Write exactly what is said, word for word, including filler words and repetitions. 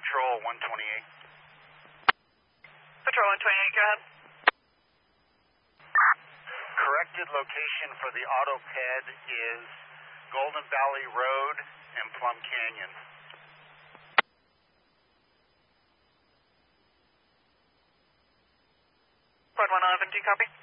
Patrol one twenty-eight. Patrol one twenty-eight, go ahead. Corrected location for the auto ped is Golden Valley Road and Plum Canyon. Flight one eleven, do you copy?